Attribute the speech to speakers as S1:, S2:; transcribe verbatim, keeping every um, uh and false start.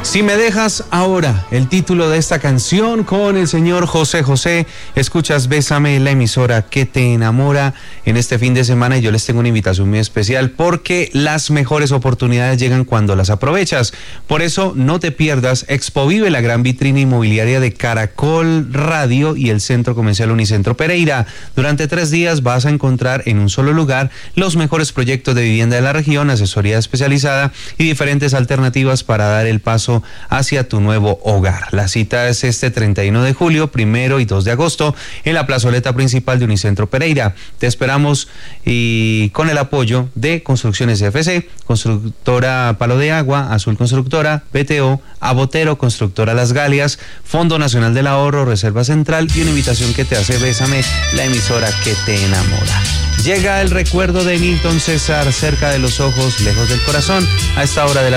S1: Si me dejas ahora, el título de esta canción con el señor José José. Escuchas Bésame, la emisora que te enamora en este fin de semana, y yo les tengo una invitación muy especial porque las mejores oportunidades llegan cuando las aprovechas. Por eso no te pierdas Expovive, la gran vitrina inmobiliaria de Caracol Radio y el Centro Comercial Unicentro Pereira. Durante tres días vas a encontrar en un solo lugar los mejores proyectos de vivienda de la región, asesoría especializada y diferentes alternativas para dar el paso hacia tu nuevo hogar. La cita es este treinta y uno de julio, primero y dos de agosto en la plazoleta principal de Unicentro Pereira. Te esperamos y con el apoyo de Construcciones F C, Constructora Palo de Agua, Azul Constructora, B T O, Abotero, Constructora Las Galias, Fondo Nacional del Ahorro, Reserva Central y una invitación que te hace Bésame, la emisora que te enamora. Llega el recuerdo de Nilton César, cerca de los ojos, lejos del corazón, a esta hora de la